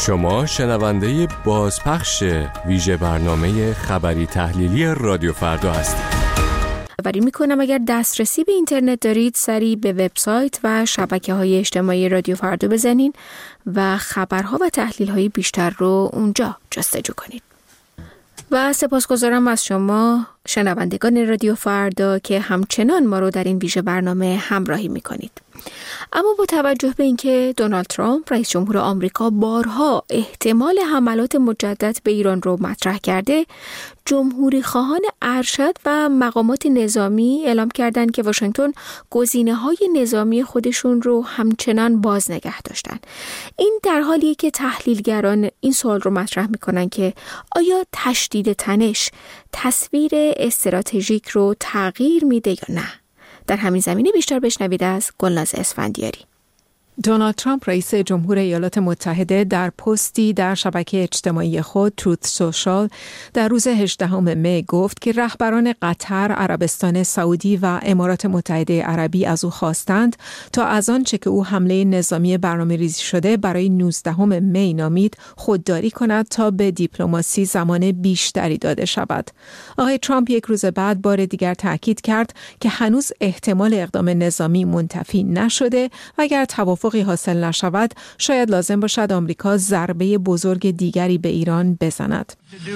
شما شنونده بازپخش ویژه برنامه خبری تحلیلی رادیو فردا هستید. خبری میکنم اگر دسترسی به اینترنت دارید سریع به وبسایت و شبکه‌های اجتماعی رادیو فردا بزنین و خبرها و تحلیل‌های بیشتر رو اونجا جستجو کنید. و سپاسگزارم از شما شنوندگان رادیو فردا که همچنان ما رو در این ویژه برنامه همراهی میکنید. اما با توجه به اینکه دونالد ترامپ رئیس جمهور آمریکا بارها احتمال حملات مجدد به ایران رو مطرح کرده، جمهوری خواهان ارشد و مقامات نظامی اعلام کردند که واشنگتن گزینه‌های نظامی خودشون رو همچنان باز نگه داشتن. این در حالیه که تحلیلگران این سوال رو مطرح میکنن که آیا تشدید تنش تصویر استراتژیک رو تغییر میده یا نه؟ در همین زمینه بیشتر بشنوید از گلناز اسفندیاری. دونالد ترامپ رئیس جمهور ایالات متحده در پستی در شبکه اجتماعی خود تروت سوشال در روز 18 می گفت که رهبران قطر، عربستان سعودی و امارات متحده عربی از او خواستند تا از آنچه که او حمله نظامی برنامه‌ریزی شده برای 19 می نامید خودداری کند تا به دیپلماسی زمان بیشتری داده شود. آقای ترامپ یک روز بعد بار دیگر تاکید کرد که هنوز احتمال اقدام نظامی منتفی نشده و اگر توافقی حاصل نشود شاید لازم باشد آمریکا ضربه بزرگ دیگری به ایران بزند.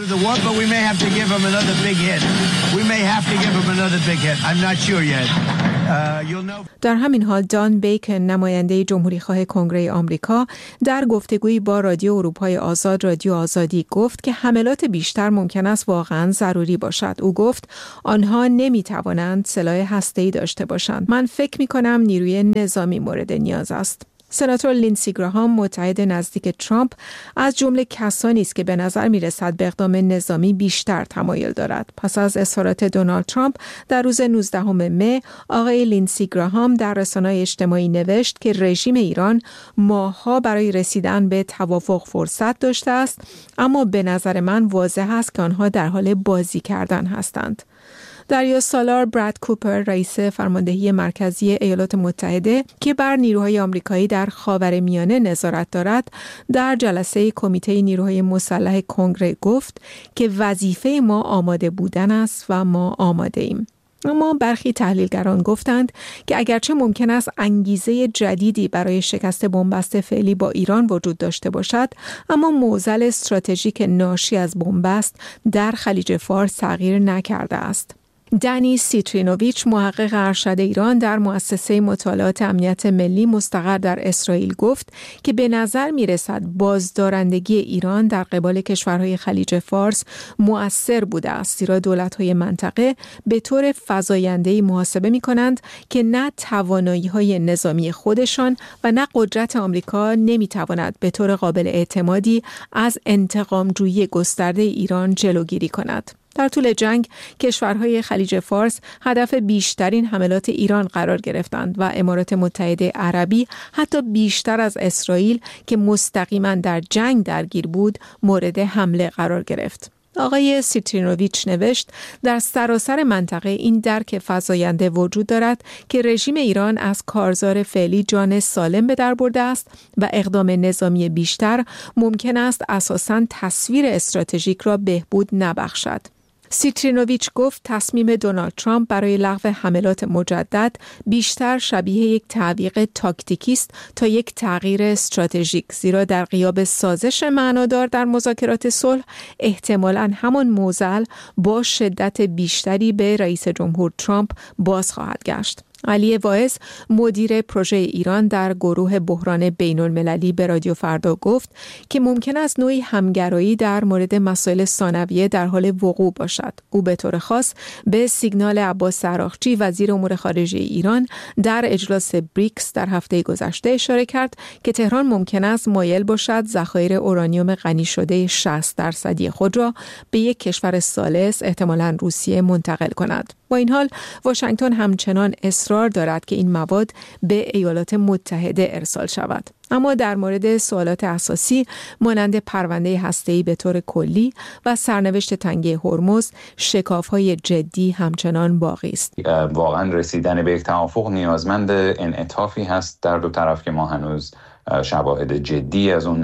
در همین حال دان بیکن نماینده جمهوری خواه کنگره آمریکا در گفتگویی با رادیو اروپای آزاد رادیو آزادی گفت که حملات بیشتر ممکن است واقعا ضروری باشد. او گفت آنها نمیتوانند سلاح هسته‌ای داشته باشند. من فکر می‌کنم نیروی نظامی مورد نیاز است. سناتور لینسی گراهام متحد نزدیک ترامپ از جمله کسانی است که به نظر می‌رسد به اقدام نظامی بیشتر تمایل دارد. پس از اظهارات دونالد ترامپ در روز 19 می آقای لینسی گراهام در رسانه‌های اجتماعی نوشت که رژیم ایران ماه‌ها برای رسیدن به توافق فرصت داشته است، اما به نظر من واضح است که آنها در حال بازی کردن هستند. دریا سالار براد کوپر رئیس فرماندهی مرکزی ایالات متحده که بر نیروهای آمریکایی در خاورمیانه نظارت دارد در جلسه کمیته نیروهای مسلح کنگره گفت که وظیفه ما آماده بودن است و ما آماده ایم. اما برخی تحلیلگران گفتند که اگرچه ممکن است انگیزه جدیدی برای شکست بنبست فعلی با ایران وجود داشته باشد، اما معضل استراتژیک ناشی از بنبست در خلیج فارس تغییر نکرده است. دنی سیترینوویچ محقق ارشد ایران در مؤسسه مطالعات امنیت ملی مستقر در اسرائیل گفت که به نظر می رسد بازدارندگی ایران در قبال کشورهای خلیج فارس مؤثر بوده است، زیرا دولت‌های منطقه به طور فزاینده‌ای محاسبه می کنند که نه توانایی‌های نظامی خودشان و نه قدرت آمریکا نمی تواند به طور قابل اعتمادی از انتقام‌جویی گسترده ایران جلوگیری کند. در طول جنگ کشورهای خلیج فارس هدف بیشترین حملات ایران قرار گرفتند و امارات متحده عربی حتی بیشتر از اسرائیل که مستقیما در جنگ درگیر بود مورد حمله قرار گرفت. آقای سیترینوویچ نوشت در سراسر منطقه این درک فزاینده وجود دارد که رژیم ایران از کارزار فعلی جان سالم به در برده است و اقدام نظامی بیشتر ممکن است اساساً تصویر استراتژیک را بهبود نبخشد. سیترینوویچ گفت تصمیم دونالد ترامپ برای لغو حملات مجدد بیشتر شبیه یک تعویق تاکتیکی است تا یک تغییر استراتژیک، زیرا در غیاب سازش معنادار در مذاکرات صلح احتمالاً همان معضل با شدت بیشتری به رئیس جمهور ترامپ باز خواهد گشت. علی واعظ مدیر پروژه ایران در گروه بحران بین‌المللی به رادیو فردا گفت که ممکن است نوعی همگرایی در مورد مسائل ثانویه در حال وقوع باشد. او به طور خاص به سیگنال عباس عراقچی وزیر امور خارجه ایران در اجلاس بریکس در هفته گذشته اشاره کرد که تهران ممکن است مایل باشد ذخایر اورانیوم غنی شده 60% خود را به یک کشور ثالث احتمالاً روسیه منتقل کند. با این حال واشنگتن همچنان اصرار دارد که این مواد به ایالات متحده ارسال شود. اما در مورد سوالات اساسی مانند پرونده هسته‌ای به طور کلی و سرنوشت تنگه هرمز شکاف‌های جدی همچنان باقی است. واقعا رسیدن به یک توافق نیازمند انعطافی هست در دو طرف که ما هنوز شواهد جدی از اون ندید.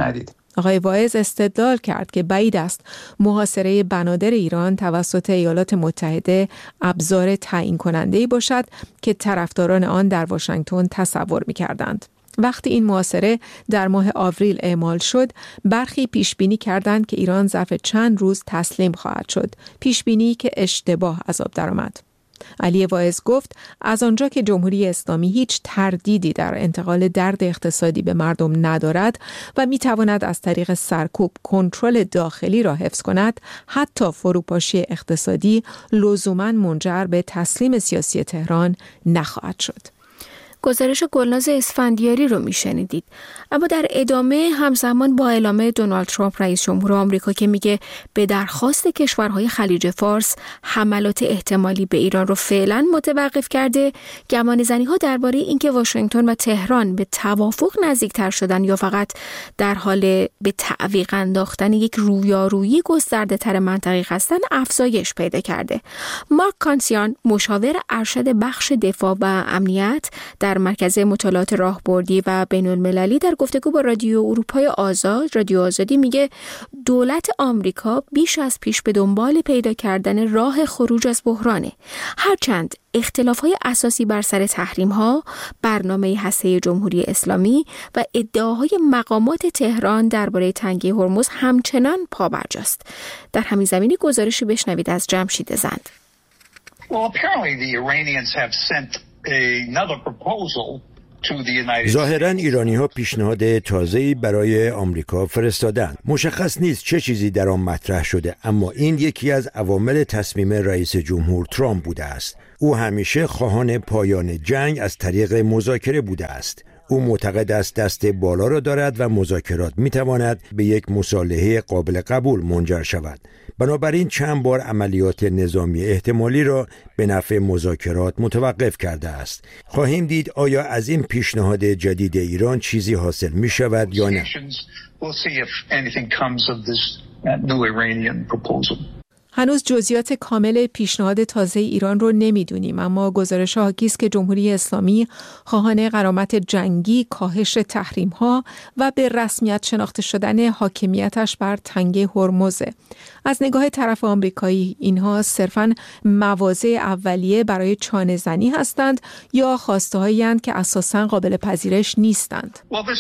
آقای واعظ استدلال کرد که بعید است محاصره بنادر ایران توسط ایالات متحده ابزار تعیین کننده‌ای باشد که طرفداران آن در واشنگتن تصور می‌کردند. وقتی این محاصره در ماه آوریل اعمال شد، برخی پیشبینی کردند که ایران ظرف چند روز تسلیم خواهد شد. پیشبینی که اشتباه از آب درآمد. علی واعظ گفت از آنجا که جمهوری اسلامی هیچ تردیدی در انتقال درد اقتصادی به مردم ندارد و میتواند از طریق سرکوب کنترل داخلی را حفظ کند، حتی فروپاشی اقتصادی لزوماً منجر به تسلیم سیاسی تهران نخواهد شد. گزارش گلناز اسفندیاری رو میشنیدید. اما در ادامه همزمان با اعلام دونالد ترامپ رئیس جمهور آمریکا که میگه به درخواست کشورهای خلیج فارس حملات احتمالی به ایران رو فعلا متوقف کرده، گمانه‌زنی ها درباره اینکه واشنگتن و تهران به توافق نزدیکتر شدن یا فقط در حال به تعویق انداختن یک رویارویی گسترده تر منطقی هستن افزایش پیدا کرده. مارک کانسیان، مشاور ارشد بخش دفاع و امنیت در مرکز مطالعات راهبردی و بین‌المللی، در گفتگو با رادیو اروپای آزاد، رادیو آزادی، میگه دولت آمریکا بیش از پیش به دنبال پیدا کردن راه خروج از بحرانه. هرچند اختلاف‌های اساسی بر سر تحریم‌ها، برنامه هسته‌ای جمهوری اسلامی و ادعاهای مقامات تهران درباره تنگه هرمز همچنان پابرجاست. در همین زمینه گزارشی بشنوید از جمشید زند. ظاهراً ایرانی‌ها پیشنهاد تازه‌ای برای آمریکا فرستادند. مشخص نیست چه چیزی در آن مطرح شده، اما این یکی از عوامل تصمیم رئیس جمهور ترامپ بوده است. او همیشه خواهان پایان جنگ از طریق مذاکره بوده است. او معتقد است دست بالا را دارد و مذاکرات می‌تواند به یک مصالحه قابل قبول منجر شود. بنابراین چند بار عملیات نظامی احتمالی را به نفع مذاکرات متوقف کرده است. خواهیم دید آیا از این پیشنهاد جدید ایران چیزی حاصل می شود یا نه. هنوز جزئیات کامل پیشنهاد تازه ایران رو نمیدونیم، اما گزارش ها حاکی است که جمهوری اسلامی خواهان غرامت جنگی، کاهش تحریم‌ها و به رسمیت شناخته شدن حاکمیتش بر تنگه هرمز. از نگاه طرف آمریکایی اینها صرفاً مواضع اولیه برای چانه‌زنی هستند یا خواسته‌هایی هستند که اساساً قابل پذیرش نیستند.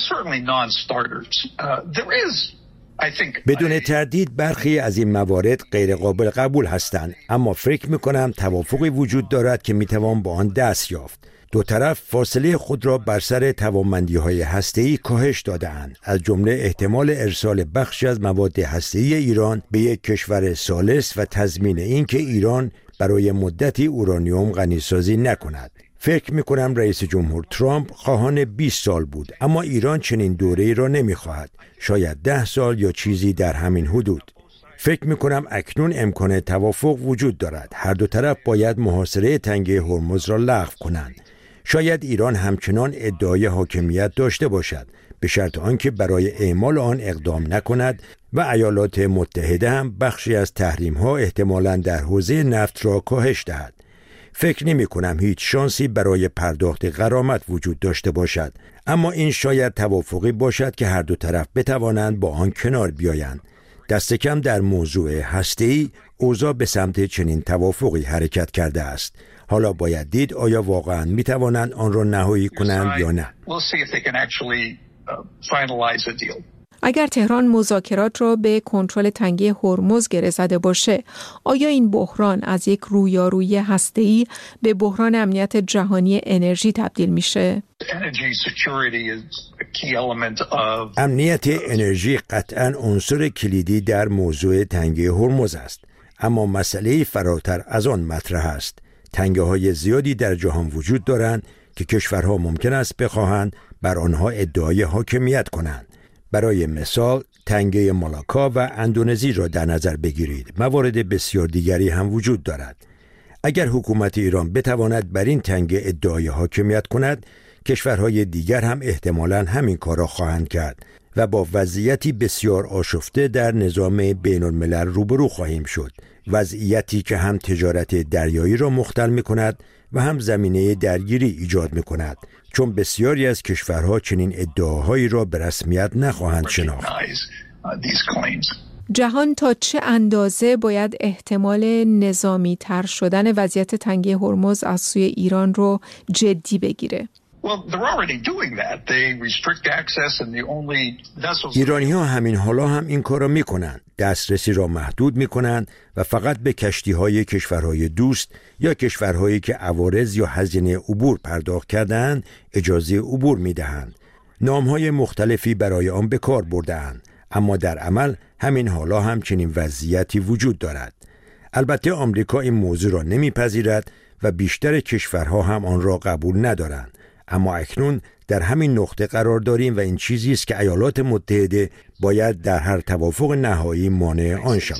بدون تردید برخی از این موارد غیر قابل قبول هستند، اما فکر می‌کنم توافقی وجود دارد که می‌توان با آن دست یافت. دو طرف فاصله خود را بر سر توانمندی‌های هسته‌ای کاهش داده‌اند، از جمله احتمال ارسال بخشی از مواد هسته‌ای ایران به یک کشور ثالث و تضمین اینکه ایران برای مدتی اورانیوم غنیسازی نکند. فکر می‌کنم رئیس جمهور ترامپ خواهان 20 سال بود، اما ایران چنین دوره‌ای را نمی‌خواهد. شاید 10 سال یا چیزی در همین حدود. فکر می‌کنم اکنون امکان توافق وجود دارد. هر دو طرف باید محاصره تنگه هرمز را لغو کنند. شاید ایران همچنان ادعای حاکمیت داشته باشد، به شرط آنکه برای اعمال آن اقدام نکند و ایالات متحده هم بخشی از تحریم‌ها احتمالاً در حوزه نفت را کاهش دهد. فکر نمی کنم هیچ شانسی برای پرداخت غرامت وجود داشته باشد، اما این شاید توافقی باشد که هر دو طرف بتوانند با آن کنار بیایند. دست کم در موضوع هسته‌ای اوضاع به سمت چنین توافقی حرکت کرده است. حالا باید دید آیا واقعاً می توانند آن را نهایی کنند یا نه. اگر تهران مذاکرات را به کنترل تنگه هرمز گره زده باشه، آیا این بحران از یک رویارویی هسته‌ای به بحران امنیت جهانی انرژی تبدیل میشه؟ امنیت انرژی قطعاً عنصر کلیدی در موضوع تنگه هرمز است، اما مسئله فراتر از آن مطرح است. تنگه‌های زیادی در جهان وجود دارند که کشورها ممکن است بخواهند بر آنها ادعای حاکمیت کنند. برای مثال تنگه مالاکا و اندونزی را در نظر بگیرید. موارد بسیار دیگری هم وجود دارد. اگر حکومت ایران بتواند بر این تنگه ادعای حاکمیت کند، کشورهای دیگر هم احتمالاً همین کار را خواهند کرد و با وضعیتی بسیار آشفته در نظام بین الملل روبرو خواهیم شد. وضعیتی که هم تجارت دریایی را مختل می کند و هم زمینه درگیری ایجاد می‌کند، چون بسیاری از کشورها چنین ادعاهایی را به رسمیت نخواهند شناخت. جهان تا چه اندازه باید احتمال نظامی تر شدن وضعیت تنگه هرمز از سوی ایران رو جدی بگیره؟ ایرانی ها همین حالا هم این کار را می کنند. دسترسی را محدود می کنند و فقط به کشتی های کشورهای دوست یا کشورهایی که عوارض یا هزینه عبور پرداخت کردند اجازه عبور می دهند. نام های مختلفی برای آن به کار برده اند، اما در عمل همین حالا هم چنین وضعیتی وجود دارد. البته آمریکا این موضوع را نمیپذیرد و بیشتر کشورها هم آن را قبول ندارند. اما اکنون در همین نقطه قرار داریم و این چیزی است که ایالات متحده باید در هر توافق نهایی مانع آن شود.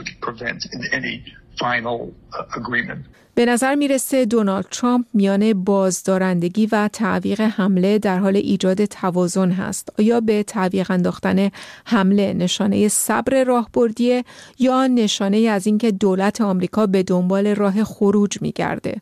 به نظر میرسه دونالد ترامپ میان بازدارندگی و تعویق حمله در حال ایجاد توازن هست. آیا به تعویق انداختن حمله نشانه صبر راهبردیه یا نشانه از اینکه دولت آمریکا به دنبال راه خروج میگرده؟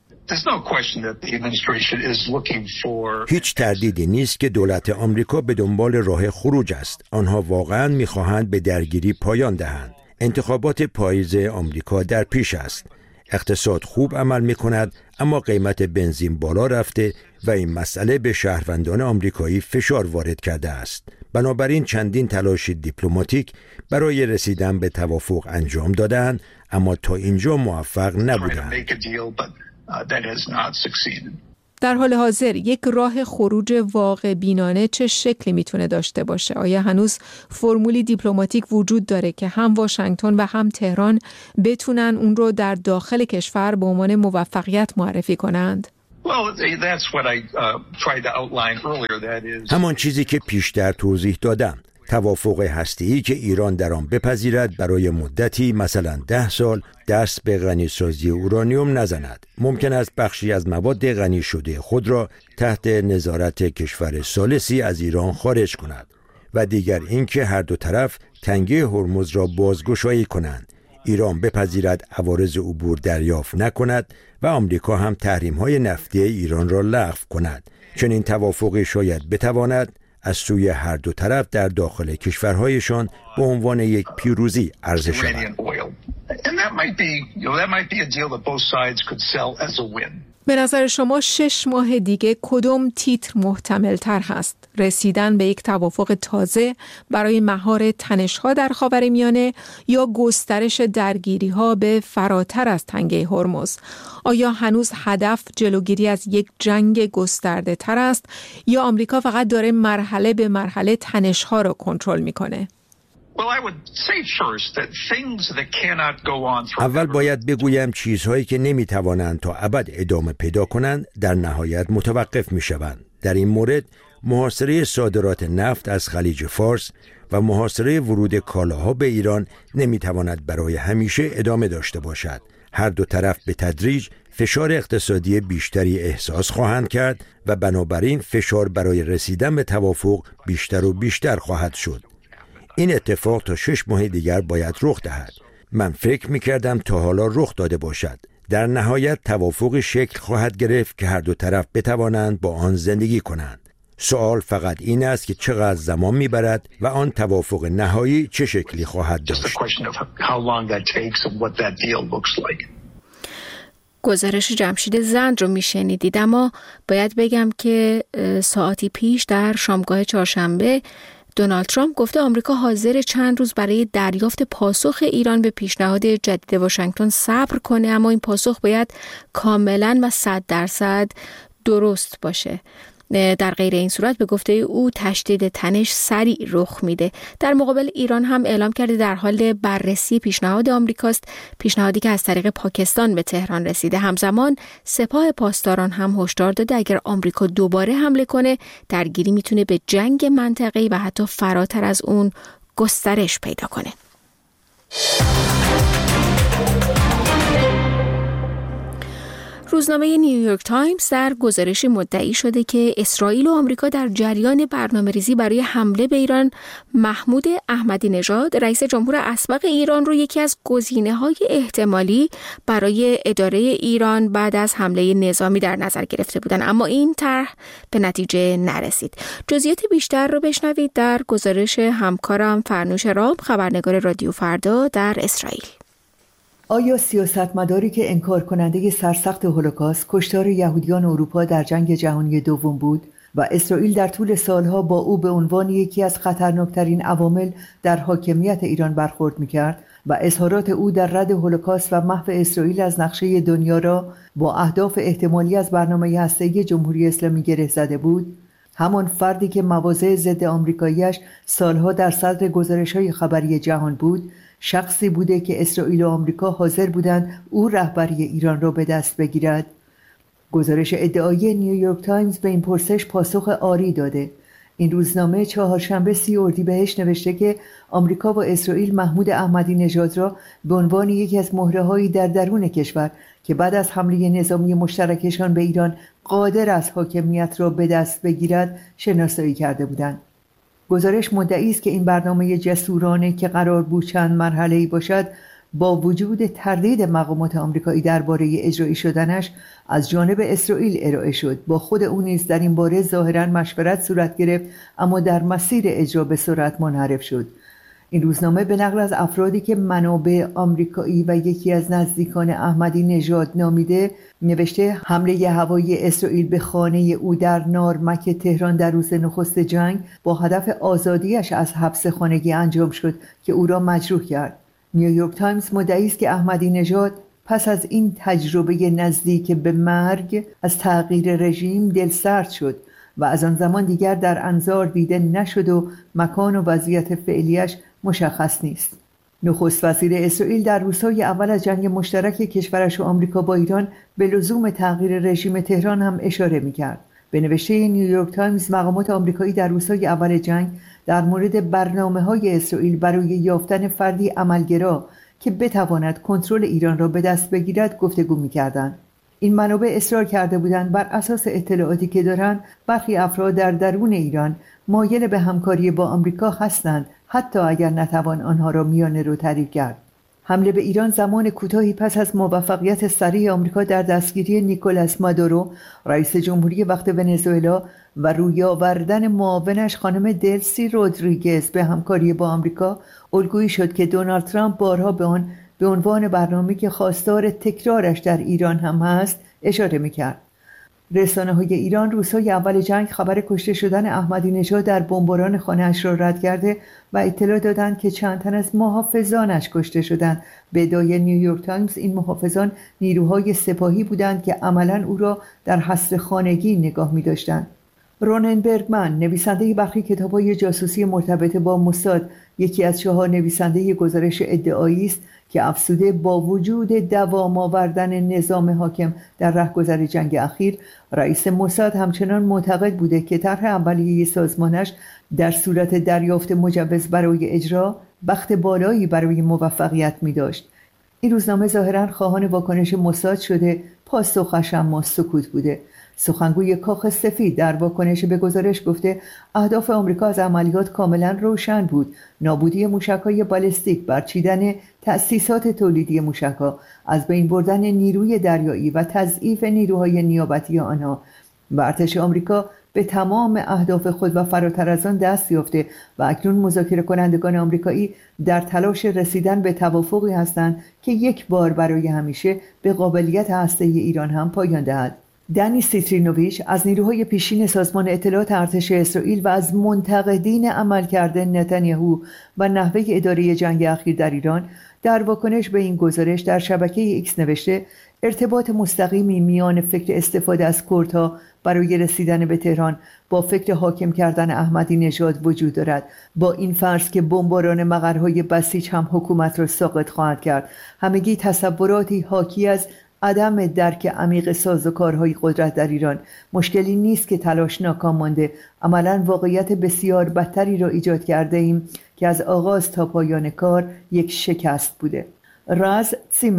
هیچ تردیدی نیست که دولت آمریکا به دنبال راه خروج است. آنها واقعاً می‌خواهند به درگیری پایان دهند. انتخابات پاییز آمریکا در پیش است. اقتصاد خوب عمل می‌کند، اما قیمت بنزین بالا رفته و این مسئله به شهروندان آمریکایی فشار وارد کرده است. بنابراین چندین تلاش دیپلماتیک برای رسیدن به توافق انجام دادند، اما تا اینجا موفق نبودند. در حال حاضر یک راه خروج واقع بینانه چه شکلی میتونه داشته باشه؟ آیا هنوز فرمولی دیپلماتیک وجود داره که هم واشنگتن و هم تهران بتونن اون رو در داخل کشور به عنوان موفقیت معرفی کنند؟ همان چیزی که پیشتر توضیح دادم. توافق هسته‌ای که ایران در آن بپذیرد برای مدتی مثلا 10 سال دست به غنیسازی اورانیوم نزند. ممکن است بخشی از مواد غنی شده خود را تحت نظارت کشور ثالثی از ایران خارج کند و دیگر اینکه هر دو طرف تنگه هرمز را بازگشایی کنند. ایران بپذیرد عوارض عبور دریافت نکند و آمریکا هم تحریم‌های نفتی ایران را لغو کند. چنین توافقی شاید بتواند از سوی هر دو طرف در داخل کشورهایشان به عنوان یک پیروزی عرضه شود. به نظر شما 6 ماه دیگه کدوم تیتر محتمل تر هست؟ رسیدن به یک توافق تازه برای مهار تنش‌ها در خاورمیانه یا گسترش درگیری‌ها به فراتر از تنگه هرمز؟ آیا هنوز هدف جلوگیری از یک جنگ گسترده تر است یا آمریکا فقط داره مرحله به مرحله تنش‌ها را کنترل می‌کنه؟ اول باید بگویم چیزهایی که نمیتوانند تا ابد ادامه پیدا کنند در نهایت متوقف میشوند. در این مورد محاصره صادرات نفت از خلیج فارس و محاصره ورود کالاها به ایران نمیتواند برای همیشه ادامه داشته باشد. هر دو طرف به تدریج فشار اقتصادی بیشتری احساس خواهند کرد و بنابراین فشار برای رسیدن به توافق بیشتر و بیشتر خواهد شد. این اتفاق تا 6 ماه دیگر باید رخ دهد. من فکر می‌کردم تا حالا رخ داده باشد. در نهایت توافق شکل خواهد گرفت که هر دو طرف بتوانند با آن زندگی کنند. سوال فقط این است که چقدر زمان می‌برد و آن توافق نهایی چه شکلی خواهد داشت. گزارش جمشید زند رو میشنیدید، اما باید بگم که ساعتی پیش در شامگاه چهارشنبه دونالد ترامپ گفته آمریکا حاضر چند روز برای دریافت پاسخ ایران به پیشنهاد جدید واشنگتن صبر کنه، اما این پاسخ باید کاملا و 100% درست باشه. در غیر این صورت به گفته او تشدید تنش سریع رخ میده. در مقابل ایران هم اعلام کرده در حال بررسی پیشنهاد آمریکاست، پیشنهادی که از طریق پاکستان به تهران رسیده. همزمان سپاه پاسداران هم هشدار داده اگر آمریکا دوباره حمله کنه درگیری میتونه به جنگ منطقه‌ای و حتی فراتر از اون گسترش پیدا کنه. روزنامه نیویورک تایمز در گزارشی مدعی شده که اسرائیل و آمریکا در جریان برنامه‌ریزی برای حمله به ایران محمود احمدی نژاد رئیس جمهور اسبق ایران رو یکی از گزینه‌های احتمالی برای اداره ایران بعد از حمله نظامی در نظر گرفته بودند، اما این طرح به نتیجه نرسید. جزئیات بیشتر رو بشنوید در گزارش همکارم فرنوش رام، خبرنگار رادیو فردا در اسرائیل. آیا سیاستمداری که انکار کننده سرسخت هولوکاست، کشتار یهودیان اروپا در جنگ جهانی دوم بود و اسرائیل در طول سالها با او به عنوان یکی از خطرناکترین عوامل در حاکمیت ایران برخورد می‌کرد و اظهارات او در رد هولوکاست و محو اسرائیل از نقشه دنیا را با اهداف احتمالی از برنامه هسته‌ای جمهوری اسلامی گره زده بود؟ همان فردی که مواضع ضد آمریکایی‌اش سالها در صدر گزارش‌های خبری جهان بود، شخصی بوده که اسرائیل و آمریکا حاضر بودند او رهبری ایران را به دست بگیرد. گزارش ادعایی نیویورک تایمز به این پرسش پاسخ آری داده. این روزنامه چهارشنبه 30 اردیبهشت نوشته که آمریکا و اسرائیل محمود احمدی نژاد را به عنوان یکی از مهره‌هایی در درون کشور که بعد از حمله نظامی مشترکشان به ایران قادر است حاکمیت را به دست بگیرد شناسایی کرده بودند. گزارش مدعی است که این برنامه جسورانه که قرار بود چند مرحله‌ای باشد، با وجود تردید مقامات آمریکایی درباره اجرایی شدنش از جانب اسرائیل ارائه شد. با خود او نیز در این باره ظاهراً مشورت صورت گرفت، اما در مسیر اجرا به سرعت منحرف شد. این روزنامه به نقل از افرادی که منابع آمریکایی و یکی از نزدیکان احمدی نژاد نامیده نوشته حمله هوایی اسرائیل به خانه او در نارمک تهران در روز نخست جنگ با هدف آزادیش از حبس خانگی انجام شد که او را مجروح کرد. نیویورک تایمز مدعی است که احمدی نژاد پس از این تجربه نزدیک به مرگ از تغییر رژیم دلسرد شد و از آن زمان دیگر در انظار دیده نشد و مکان و وضعیت فعلیش مشخص نیست. نخست وزیر اسرائیل در روزهای اول از جنگ مشترک کشورش و آمریکا با ایران به لزوم تغییر رژیم تهران هم اشاره می‌کرد. به نوشته نیویورک تایمز، مقامات آمریکایی در روزهای اول جنگ در مورد برنامه‌های اسرائیل برای یافتن فردی عملگرا که بتواند کنترل ایران را به دست بگیرد گفتگو می‌کردند. این منابع اصرار کرده بودند بر اساس اطلاعاتی که دارند برخی افراد در درون ایران مایل به همکاری با آمریکا هستند، حتی اگر نتوان آنها را میانه رو تعریف کرد. حمله به ایران زمان کوتاهی پس از موفقیت سریع آمریکا در دستگیری نیکولاس مادورو رئیس جمهوری وقت ونزوئلا و روی آوردن معاونش خانم دلسی رودریگز به همکاری با آمریکا الگویی شد که دونالد ترامپ بارها به آن به عنوان برنامه‌ای که خواستار تکرارش در ایران هم هست اشاره می‌کرد. رسانه‌های ایران روزهای اول جنگ خبر کشته شدن احمدی نژاد در بمباران خانه‌اش را رد کرده و اطلاع دادند که چند تن از محافظانش کشته شدند. به ادعای نیویورک تایمز این محافظان نیروهای سپاهی بودند که عملاً او را در حصر خانگی نگاه می‌داشتند. رونن برگمن، نویسنده برخی کتاب‌های جاسوسی مرتبط با موساد، یکی از 4 نویسنده گزارش ادعایی است که افسوده با وجود دوام آوردن نظام حاکم در رهگذر جنگ اخیر، رئیس موساد همچنان معتقد بوده که طرح اولیه سازمانش در صورت دریافت مجوز برای اجرا بخت بالایی برای موفقیت می داشت. این روزنامه ظاهراً خواهان واکنش موساد شده، پاسخش اما سکوت بوده. سخنگوی کاخ سفید در واکنش به گزارش گفته اهداف آمریکا از عملیات کاملا روشن بود: نابودی موشک‌های بالستیک، برچیدن تأسیسات تولیدی موشک‌ها، از بین بردن نیروی دریایی و تضعیف نیروهای نیابتی آنها. و ارتش آمریکا به تمام اهداف خود و فراتر از آن دست یافته و اکنون مذاکره کنندگان آمریکایی در تلاش رسیدن به توافقی هستند که یک بار برای همیشه به قابلیت هسته‌ای ایران هم پایان دهد. دنی سیترینوویچ از نیروهای پیشین سازمان اطلاعات ارتش اسرائیل و از منتقدین عملکرد نتانیاهو و نحوه اداره جنگ اخیر در ایران در واکنش به این گزارش در شبکه ایکس نوشته ارتباط مستقیمی میان فکر استفاده از کردها برای رسیدن به تهران با فکر حاکم کردن احمدی نژاد وجود دارد. با این فرض که بمباران مقرهای بسیج هم حکومت را ساقط خواهد کرد، همگی تصوراتی حاکی از عدم درک عمیق سازوکارهای قدرت در ایران. مشکلی نیست که تلاش ناکام مانده، عملاً واقعیت بسیار بدتری را ایجاد کرده ایم که از آغاز تا پایان کار یک شکست بوده. راز سیمت،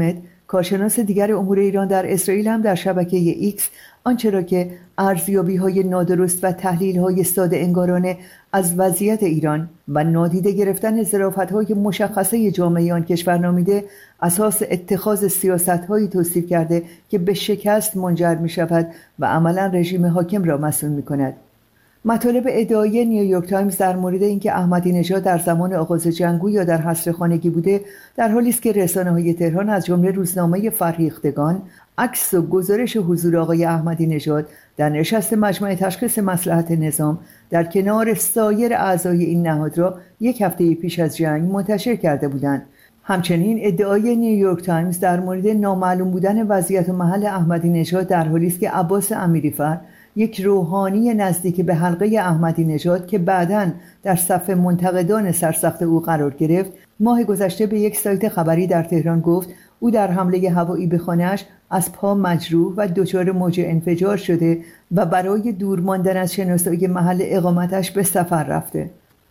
کارشناس دیگر امور ایران در اسرائیل هم در شبکه ایکس آنچه را که ارزیابی‌های نادرست و تحلیل‌های ساده انگارانه از وضعیت ایران و نادیده گرفتن ظرافت‌های مشخصه جامعه آن کشور نامیده اساس اتخاذ سیاست‌هایی توصیف کرده که به شکست منجر می‌شود و عملاً رژیم حاکم را مسئول می‌کند. مطالب ادعای نیویورک تایمز در مورد اینکه احمدی نژاد در زمان آغاز جنگ یا در حصر خانگی بوده در حالی است که رسانه‌های تهران از جمله روزنامه فرهیختگان عکس و گزارش حضور آقای احمدی نژاد در نشست مجمع تشخیص مصلحت نظام در کنار سایر اعضای این نهاد را یک هفته پیش از جنگ منتشر کرده بودند. همچنین ادعای نیویورک تایمز در مورد نامعلوم بودن وضعیت محل احمدی نژاد در حالی است که عباس امیری‌فر، یک روحانی نزدیک به حلقه احمدی نژاد که بعداً در صف منتقدان سرسخت او قرار گرفت، ماه گذشته به یک سایت خبری در تهران گفت او در حمله هوایی به خانه‌اش از پا مجروح و دچار موج انفجار شده و برای دور ماندن از شناسایی محل اقامتش به سفر رفته.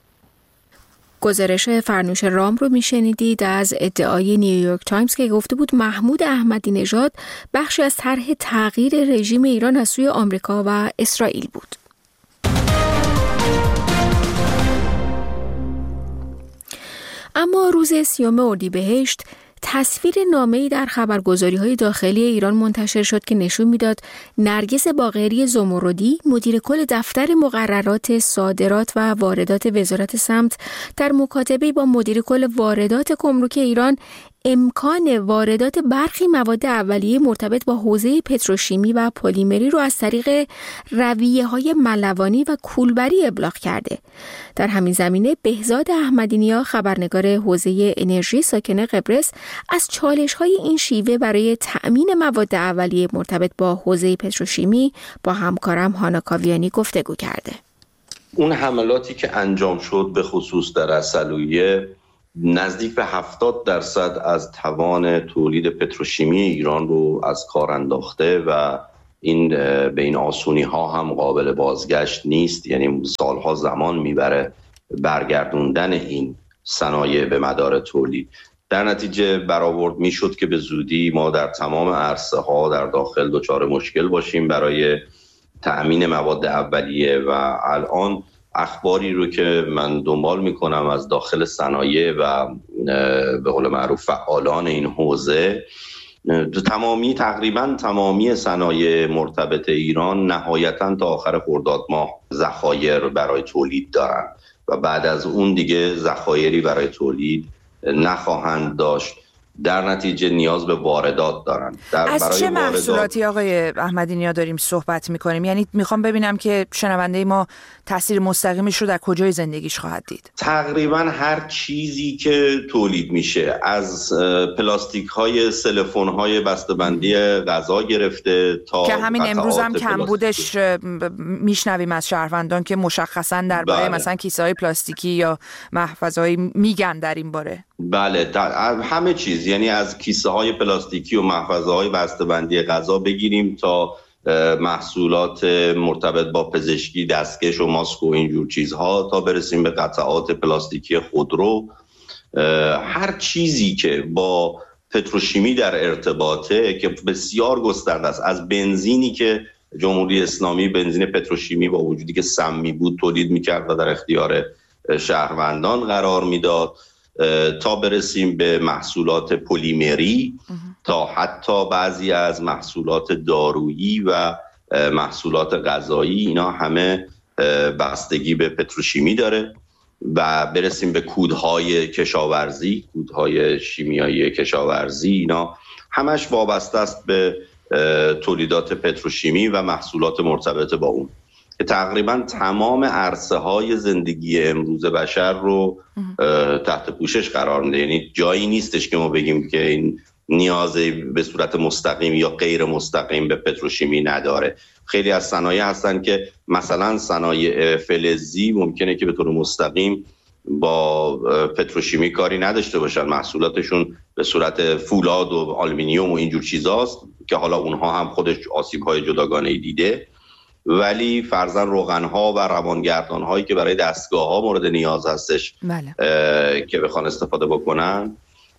گزارش فرنوش رام رو میشنیدید از ادعای نیویورک تایمز که گفته بود محمود احمدی نژاد بخشی از طرح تغییر رژیم ایران از سوی آمریکا و اسرائیل بود. اما روز 30 اردیبهشت تصویر نامه‌ای در خبرگزاری‌های داخلی ایران منتشر شد که نشون میداد نرگس باقری زمردی، مدیر کل دفتر مقررات صادرات و واردات وزارت سمت، در مکاتبه با مدیر کل واردات گمرک ایران امکان واردات برخی مواد اولیه مرتبط با حوزه پتروشیمی و پلیمری رو از طریق رویه‌های ملوانی و کولبری ابلاغ کرده. در همین زمینه بهزاد احمدی‌نیا، خبرنگار حوزه انرژی ساکن قبرس، از چالش‌های این شیوه برای تأمین مواد اولیه مرتبط با حوزه پتروشیمی با همکارم هانا کاویانی گفتگو کرده. اون حملاتی که انجام شد به خصوص در عسلویه نزدیک به 70% از توان تولید پتروشیمی ایران رو از کار انداخته و این به این آسونی ها هم قابل بازگشت نیست. یعنی سالها زمان میبره برگردوندن این صنایع به مدار تولید. در نتیجه برآورد میشد که به زودی ما در تمام عرصه ها در داخل دچار مشکل باشیم برای تأمین مواد اولیه و الان اخباری رو که من دنبال میکنم از داخل صنایع و به قول معروف فعالان این حوزه، تقریبا تمامی صنایع مرتبط ایران نهایتاً تا آخر خرداد ماه ذخایر برای تولید دارن و بعد از اون دیگه ذخایری برای تولید نخواهند داشت. در نتیجه نیاز به واردات دارن. از چه محصولاتی آقای احمدی‌نیا داریم صحبت میکنیم؟ یعنی میخوام ببینم که شنونده ما تاثیر مستقیمش رو در کجای زندگیش خواهد دید. تقریبا هر چیزی که تولید میشه، از پلاستیک های سلفون های بسته‌بندی غذا گرفته تا که همین امروز هم کمبودش میشنویم از شهروندان که مشخصا درباره مثلا کیسه های پلاستیکی یا محفظه‌های میگن در این باره. بله، همه چیز، یعنی از کیسه های پلاستیکی و محفظه های بسته‌بندی غذا بگیریم تا محصولات مرتبط با پزشکی، دستکش و ماسک و اینجور چیزها، تا برسیم به قطعات پلاستیکی خودرو. هر چیزی که با پتروشیمی در ارتباطه که بسیار گسترده است، از بنزینی که جمهوری اسلامی بنزین پتروشیمی با وجودی که سمی بود تولید میکرد و در اختیار شهروندان قرار میداد، تا برسیم به محصولات پلیمری، تا حتی بعضی از محصولات دارویی و محصولات غذایی، اینا همه بستگی به پتروشیمی داره. و برسیم به کودهای کشاورزی، کودهای شیمیایی کشاورزی، اینا همش وابسته است به تولیدات پتروشیمی و محصولات مرتبط با اون که تقریبا تمام عرصه های زندگی امروز بشر رو تحت پوشش قرار میده. یعنی جایی نیستش که ما بگیم که این نیازی به صورت مستقیم یا غیر مستقیم به پتروشیمی نداره. خیلی از صنایع هستن که مثلا صنایع فلزی ممکنه که به طور مستقیم با پتروشیمی کاری نداشته باشن، محصولاتشون به صورت فولاد و آلومینیوم و اینجور چیزاست که حالا اونها هم خودش آسیب‌های جداگانه‌ای دیده، ولی فرضاً روغن‌ها و روانگردان‌هایی که برای دستگاه‌ها مورد نیاز هستش که بخوان استفاده بکنن،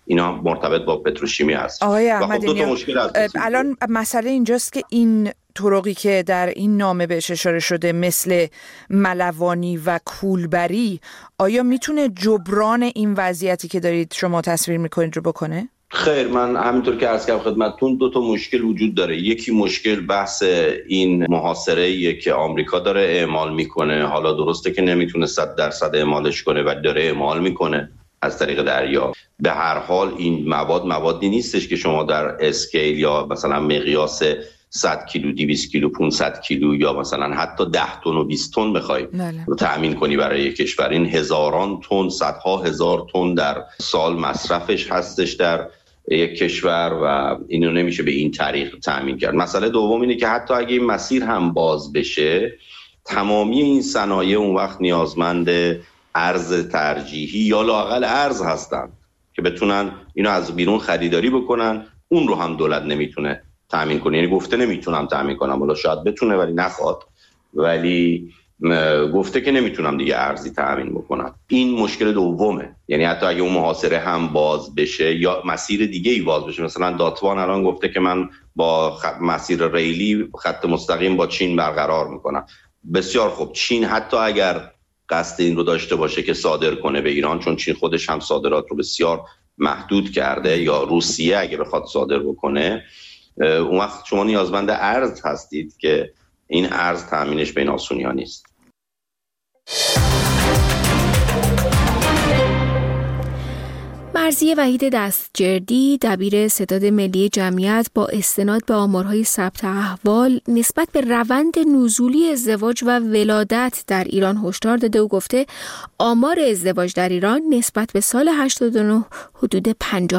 اینا مرتبط با پتروشیمی هست. آقای احمدی، الان مسئله اینجاست که این طرقی که در این نامه بهش اشاره شده مثل ملوانی و کولبری، آیا میتونه جبران این وضعیتی که دارید شما تصویر میکنید رو بکنه؟ خیر، من همینطور که عرض کردم خدمتتون 2 مشکل وجود داره. یکی مشکل بحث این محاصره‌ایه که آمریکا داره اعمال میکنه. حالا درسته که نمیتونه 100% اعمالش کنه و داره اعمال میکنه از طریق دریا. به هر حال این موادی نیستش که شما در اسکیل یا مثلا مقیاس 100 کیلو 200 کیلو 500 کیلو یا مثلا حتی 10 تن و 20 تن بخوای رو تأمین کنی برای یک کشور. این هزاران تن، صدها هزار تن در سال مصرفش هستش در یک کشور و اینو نمیشه به این طریق تأمین کرد. مسئله دوم اینه که حتی اگه این مسیر هم باز بشه، تمامی این صنایع اون وقت نیازمند ارز ترجیحی یا لااقل ارز هستن که بتونن اینو از بیرون خریداری بکنن. اون رو هم دولت نمیتونه تأمین کنه. یعنی گفته نمیتونم تأمین کنم، ولی شاید بتونه ولی نخواد، ولی گفته که نمیتونم دیگه ارزی تأمین بکنم. این مشکل دومه. یعنی حتی اگه اون محاصره هم باز بشه یا مسیر دیگه ای باز بشه، مثلا داتوان الان گفته که من با مسیر ریلی خط مستقیم با چین برقرار میکنم. بسیار خوب، چین حتی اگر قصد این رو داشته باشه که صادر کنه به ایران، چون چین خودش هم صادرات رو بسیار محدود کرده، یا روسیه اگه بخواد صادر بکنه، اون وقت شما نیازمند ارز هستید که این ارز تأمینش به این آسونی‌ها نیست. مرضیه وحید دستجردی، دبیر ستاد ملی جمعیت، با استناد به آمارهای ثبت احوال نسبت به روند نزولی ازدواج و ولادت در ایران هشدار داده و گفته آمار ازدواج در ایران نسبت به سال 89 حدود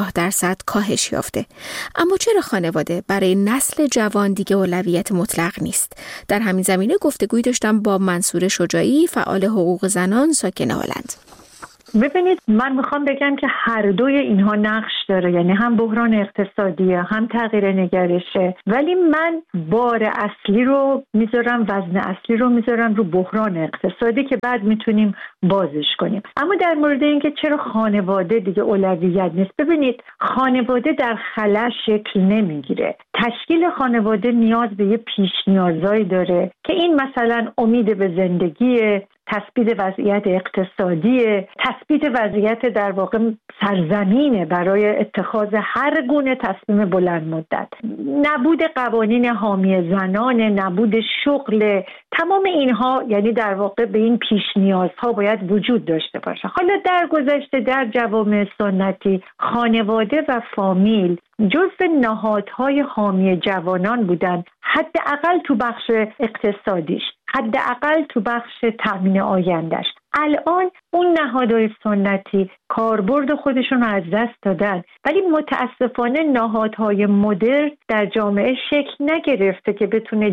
50% کاهش یافته. اما چرا خانواده برای نسل جوان دیگه اولویت مطلق نیست؟ در همین زمینه گفتگویی داشتم با منصور شجاعی، فعال حقوق زنان ساکن هلند. ببینید، من میخوام بگم که هر دوی اینها نقش داره، یعنی هم بحران اقتصادیه هم تغییر نگرشه، ولی من بار اصلی رو میذارم، وزن اصلی رو میذارم رو بحران اقتصادی که بعد میتونیم بازش کنیم. اما در مورد اینکه چرا خانواده دیگه اولویت نیست، ببینید خانواده در خلا شکل نمیگیره. تشکیل خانواده نیاز به یه پیش نیازایی داره که این مثلا امید به زندگی، تثبیت وضعیت اقتصادی، تثبیت وضعیت در واقع سرزمینه برای اتخاذ هر گونه تصمیم بلند مدت، نبود قوانین حامی زنان، نبود شغل، تمام اینها یعنی در واقع به این پیش نیازها باید وجود داشته باشه. حالا در گذشته در جوامع سنتی خانواده و فامیل جزو نهادهای حامی جوانان بودن، حداقل تو بخش اقتصادیش، حداقل تو بخش تامین آیندهش. الان اون نهادهای سنتی کاربرد خودشون رو از دست دادن، ولی متاسفانه نهادهای مدرن در جامعه شکل نگرفته که بتونه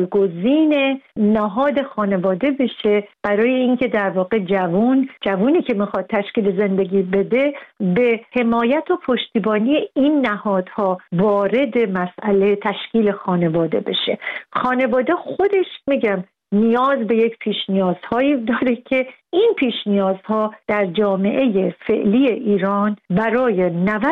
جایگزین نهاد خانواده بشه برای اینکه در واقع جوونی که میخواد تشکیل زندگی بده به حمایت و پشتیبانی این نهادها وارد مسئله تشکیل خانواده بشه. خانواده خودش میگم نیاز به یک پیش نیازهایی داره که این پیش نیازها در جامعه فعلی ایران برای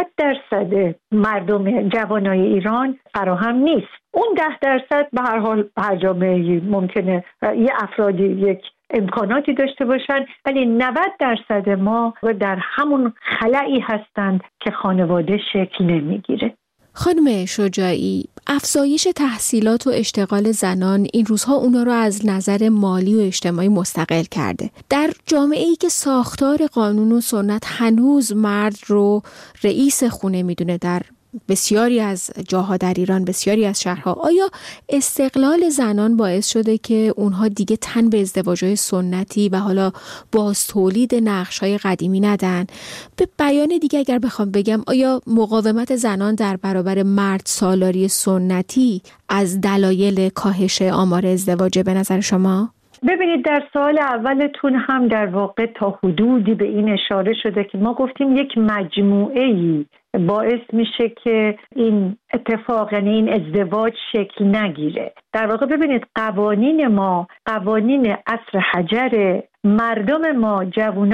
90% مردم جوانای ایران فراهم نیست. اون 10% به هر حال هر جامعه ممکنه یه افرادی یک امکاناتی داشته باشن، ولی 90% ما در همون خلایی هستند که خانواده شکل نمیگیره. خانم شجاعی، افزایش تحصیلات و اشتغال زنان این روزها اونا رو از نظر مالی و اجتماعی مستقل کرده. در جامعه‌ای که ساختار قانون و سنت هنوز مرد رو رئیس خونه میدونه در بسیاری از جاها در ایران، بسیاری از شهرها، آیا استقلال زنان باعث شده که اونها دیگه تن به ازدواج‌های سنتی و حالا باز تولید نقش‌های قدیمی ندن؟ به بیان دیگه اگر بخوام بگم، آیا مقاومت زنان در برابر مرد سالاری سنتی از دلایل کاهش آمار ازدواج به نظر شما؟ ببینید، در سوال اولتون هم در واقع تا حدودی به این اشاره شده که ما گفتیم یک مجموعه‌ای باعث میشه که این اتفاق، یعنی این ازدواج شکل نگیره. در واقع ببینید قوانین ما قوانین عصر حجر، مردم ما،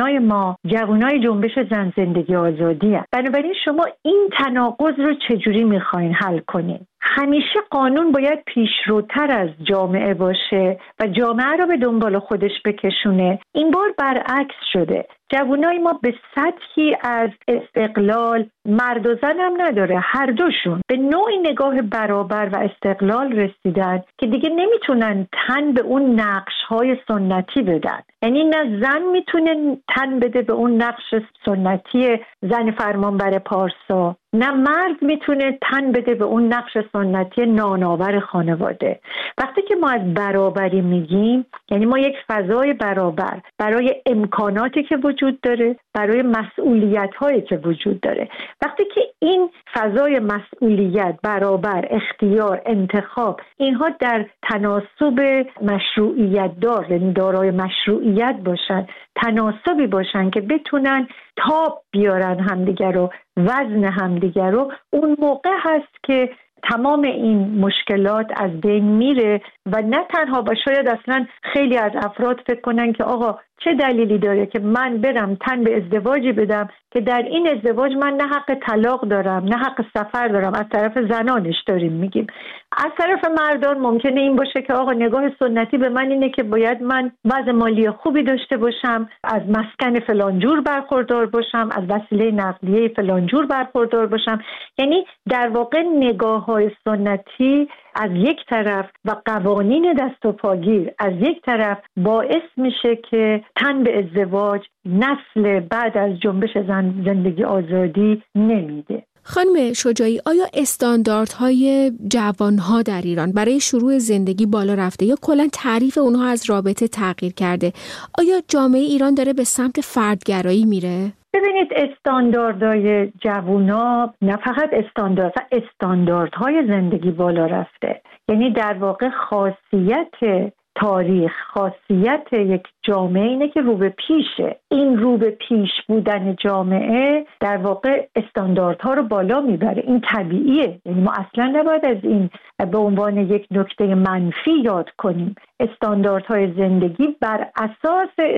جوانای جنبش زن زندگی آزادی هست. بنابراین شما این تناقض رو چجوری میخواین حل کنین؟ همیشه قانون باید پیشروتر از جامعه باشه و جامعه رو به دنبال خودش بکشونه. این بار برعکس شده. جوانای ما به سطحی از استقلال، مرد و زن هم نداره، هر دوشون به نوعی نگاه برابر و استقلال رسیدن که دیگه نمیتونن تن به اون نقش‌های سنتی بدن. یعنی نه زن میتونه تن بده به اون نقش سنتی زن فرمانبر پارسا، نه مرد میتونه تن بده به اون نقش سنتی نانآور خانواده. وقتی که ما از برابری میگیم، یعنی ما یک فضای برابر برای امکاناتی که وجود داره، برای مسئولیت‌هایی که وجود داره. وقتی که این فضای مسئولیت، برابر، اختیار، انتخاب، اینها در تناسب مشروعیت دار، یعنی دارای مشروعیت باشن، تناسبی باشن که بتونن تاب بیارن همدیگر رو، وزن همدیگر رو، اون موقع هست که تمام این مشکلات از بین میره و نه تنها و شاید اصلا خیلی از افراد فکر کنن که آقا چه دلیلی داره که من برم تن به ازدواجی بدم که در این ازدواج من نه حق طلاق دارم نه حق سفر دارم. از طرف زنانش داریم میگیم. از طرف مردان ممکنه این باشه که آقا نگاه سنتی به من اینه که باید من وضع مالی خوبی داشته باشم، از مسکن فلانجور برخوردار باشم، از وسیله نقلیه فلانجور برخوردار باشم. یعنی در واقع نگاه‌های سنتی از یک طرف و قوانین دست و پاگیر از یک طرف باعث میشه که تن به ازدواج نسل بعد از جنبش زن زندگی آزادی نمیده. خانم شجاعی، آیا استانداردهای جوانها در ایران برای شروع زندگی بالا رفته یا کلا تعریف اونها از رابطه تغییر کرده؟ آیا جامعه ایران داره به سمت فردگرایی میره؟ ببینید استانداردهای جوونا نه فقط استانداردهای زندگی بالا رفته. یعنی در واقع خاصیت تاریخ، خاصیت یک جامعه اینه که رو به پیشه. این رو به پیش بودن جامعه در واقع استانداردها رو بالا میبره. این طبیعیه. یعنی ما اصلا نباید از این به عنوان یک نکته منفی یاد کنیم. استانداردهای زندگی بر اساس